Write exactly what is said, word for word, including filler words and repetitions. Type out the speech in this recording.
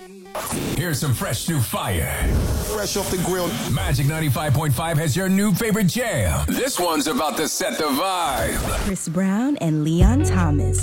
Here's some fresh new fire. Fresh off the grill. Magic ninety-five point five has your new favorite jam. This one's about to set the vibe. Chris Brown and Leon Thomas.